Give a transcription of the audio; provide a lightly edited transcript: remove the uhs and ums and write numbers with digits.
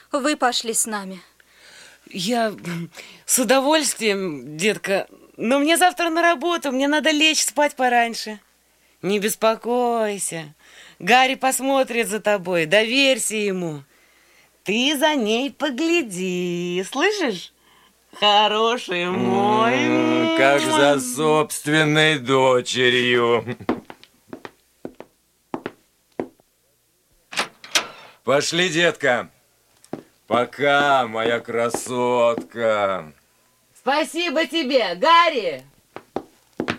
Вы пошли с нами. Я с удовольствием, детка, но мне завтра на работу, мне надо лечь спать пораньше. Не беспокойся, Гарри посмотрит за тобой, доверься ему. Ты за ней погляди, слышишь? Хороший мой. Как за собственной дочерью. Пошли, детка. Пока, моя красотка. Спасибо тебе, Гарри.